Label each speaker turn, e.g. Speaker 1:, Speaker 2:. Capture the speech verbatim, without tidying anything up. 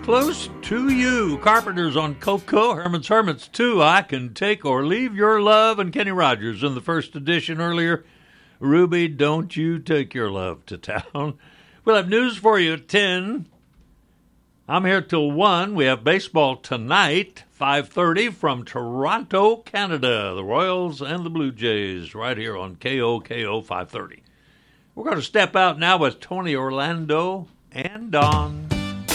Speaker 1: close to you. Carpenters on Coco, Herman's Hermits two, I Can Take or Leave Your Love, and Kenny Rogers in the first edition earlier. Ruby, Don't You Take Your Love to Town. We'll have news for you at ten. I'm here till one. We have baseball tonight, five thirty from Toronto, Canada. The Royals and the Blue Jays right here on K O K O five thirty. We're going to step out now with Tony Orlando and Don.